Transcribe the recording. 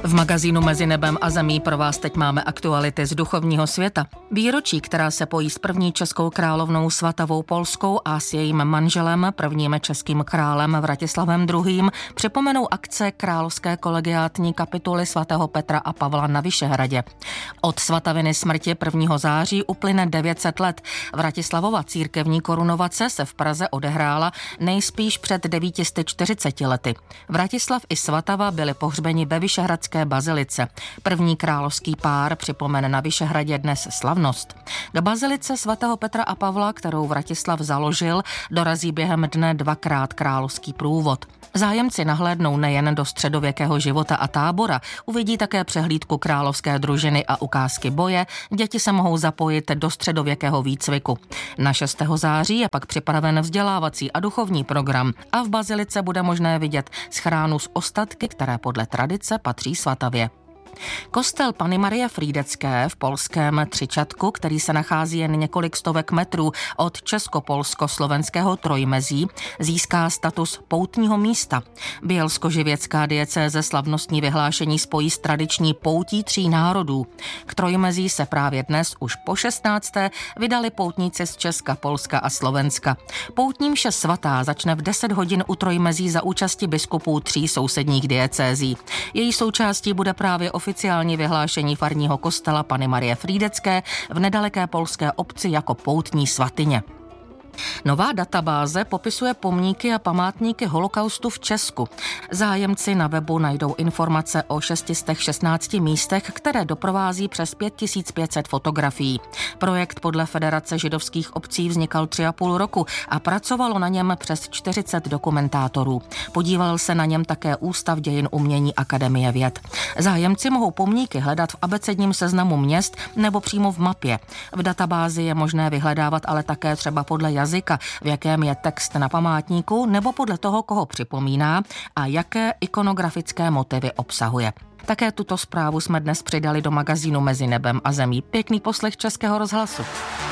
V magazínu Mezi nebem a zemí pro vás teď máme aktuality z duchovního světa. Výročí, která se pojí s první českou královnou Svatavou Polskou a s jejím manželem, prvním českým králem Vratislavem II., připomenou akce Královské kolegiátní kapituly svatého Petra a Pavla na Vyšehradě. Od Svataviny smrti 1. září uplyne 900 let. Vratislavova církevní korunovace se v Praze odehrála nejspíš před 940 lety. Vratislav i Svatava byli pohřbeni ve Vyšehradské bazilice. První královský pár připomene na Vyšehradě dnes slavnost. K bazilice svatého Petra a Pavla, kterou Vratislav založil, dorazí během dne 2krát královský průvod. Zájemci nahlédnou nejen do středověkého života a tábora, uvidí také přehlídku královské družiny a ukázky boje, děti se mohou zapojit do středověkého výcviku. Na 6. září je pak připraven vzdělávací a duchovní program a v bazilice bude možné vidět schránu s ostatky, které podle tradice patří Svatavě. Kostel Panny Marie Frýdecké v polském Třičatku, který se nachází jen několik stovek metrů od česko-polsko-slovenského trojmezí, získá status poutního místa. Bielsko-živěcká diecéze slavnostní vyhlášení spojí s tradiční poutí 3 národů. K trojmezí se právě dnes už po 16. vydali poutníci z Česka, Polska a Slovenska. Poutní mše svatá začne v 10 hodin u trojmezí za účasti biskupů 3 sousedních diecézí. Její součástí bude právě oficiální vyhlášení farního kostela Panny Marie Frýdecké v nedaleké polské obci jako poutní svatyně. Nová databáze popisuje pomníky a památníky holokaustu v Česku. Zájemci na webu najdou informace o 616 místech, které doprovází přes 5500 fotografií. Projekt podle Federace židovských obcí vznikal 3,5 roku a pracovalo na něm přes 40 dokumentátorů. Podíval se na něm také Ústav dějin umění Akademie věd. Zájemci mohou pomníky hledat v abecedním seznamu měst nebo přímo v mapě. V databázi je možné vyhledávat ale také třeba podle jazyka, v jakém je text na památníku, nebo podle toho, koho připomíná a jaké ikonografické motivy obsahuje. Také tuto zprávu jsme dnes přidali do magazínu Mezi nebem a zemí. Pěkný poslech Českého rozhlasu.